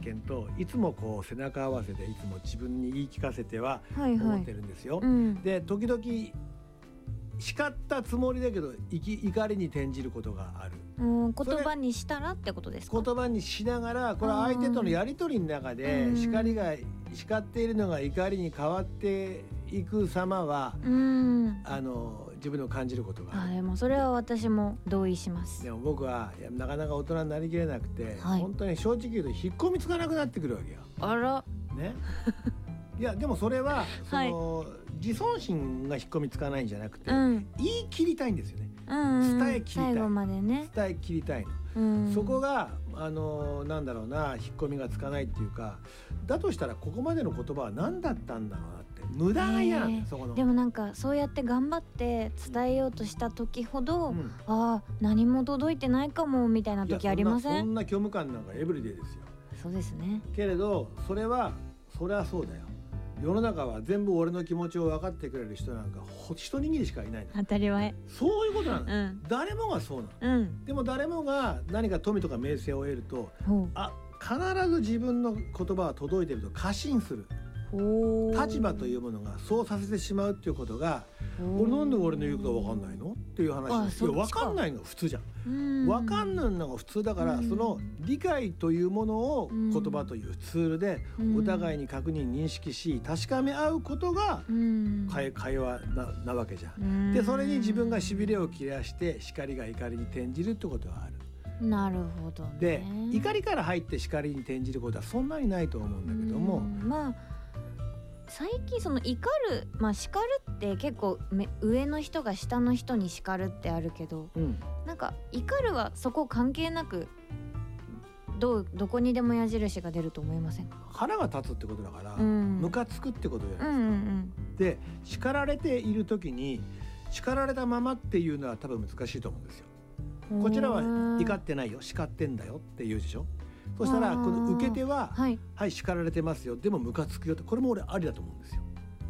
験といつもこう背中合わせでいつも自分に言い聞かせてははいはい思ってるんですよ、で時々叱ったつもりだけど怒りに転じることがある。 言葉にしたらってことですか？ 言葉にしながらこれは相手とのやり取りの中で叱っているのが怒りに変わっていく様は自分の感じることがある。 でもそれは私も同意します。 でも僕はなかなか大人になりきれなくて、 はい、 本当に正直言うと引っ込みつかなくなってくるわけよ。 あらねいやでもそれは自尊心が引っ込みつかないんじゃなくて、言い切りたいんですよね、伝え切りたい、 最後までね伝え切りたいの、そこがなんだろうな、引っ込みがつかないっていうか、だとしたらここまでの言葉は何だったんだろうなって無駄が嫌なんだよ、そこの。 でもなんかそうやって頑張って伝えようとした時ほど、何も届いてないかもみたいな時ありません？ そんな虚無感なんかエブリデイですよ。 そうですね。 けれどそれはそうだよ。世の中は全部俺の気持ちを分かってくれる人なんか一握りしかいないの。 当たり前。 そういうことなの、誰もがそうなの、でも誰もが何か富とか名声を得ると必ず自分の言葉が届いていると過信する。立場というものがそうさせてしまうっていうことが、俺なんで俺の言うことは分かんないのっていう話です。分かんないのが普通じゃん。分かんないのが普通だから、その理解というものを言葉というツールでお互いに確認認識し確かめ合うことが会話 なわけじゃん。でそれに自分がしびれを切らして叱りが怒りに転じるってことがある。 なるほどね。 で怒りから入って叱りに転じることはそんなにないと思うんだけども、 最近その怒る、叱るって結構上の人が下の人に叱るってあるけど、なんか怒るはそこ関係なくどこにでも矢印が出ると思いませんか？ 腹が立つってことだから、ムカつくってことじゃないですか。で叱られている時に叱られたままっていうのは多分難しいと思うんですよ。こちらは怒ってないよ、叱ってんだよって言うでしょ。そしたらこの受け手ははい叱られてますよ、でもムカつくよって、これも俺ありだと思うんですよ。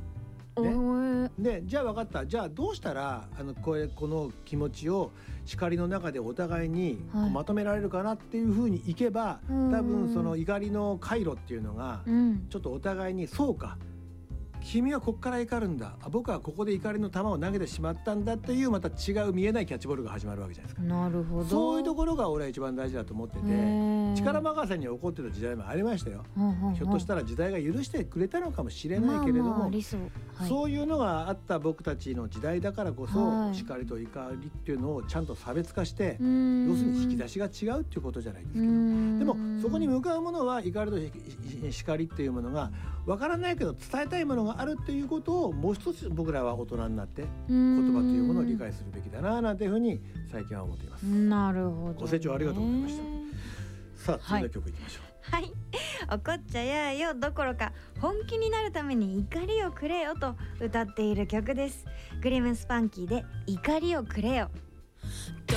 でじゃあ分かった、じゃあどうしたらこの気持ちを叱りの中でお互いにまとめられるかなっていうふうにいけば、多分その怒りの回路っていうのがちょっとお互いに、そうか君はここから怒るんだ、僕はここで怒りの球を投げてしまったんだっていう、また違う見えないキャッチボールが始まるわけじゃないですか。 なるほど。 そういうところが俺は一番大事だと思ってて、力任せに起こってた時代もありましたよ。ひょっとしたら時代が許してくれたのかもしれないけれども、そういうのがあった僕たちの時代だからこそ、叱りと怒りっていうのをちゃんと差別化して、要するに引き出しが違うっていうことじゃないですけど、でもそこに向かうものは怒りと叱りっていうものが分からないけど伝えたいものがあるっていうことを、もう一つ僕らは大人になって言葉というものを理解するべきだななんていうふうに最近は思っています。 なるほど、ね、 ご清聴ありがとうございました。さあ次の曲いきましょう。 はい、怒っちゃやよどころか本気になるために怒りをくれよと歌っている曲です。グリムスパンキーで怒りをくれよ。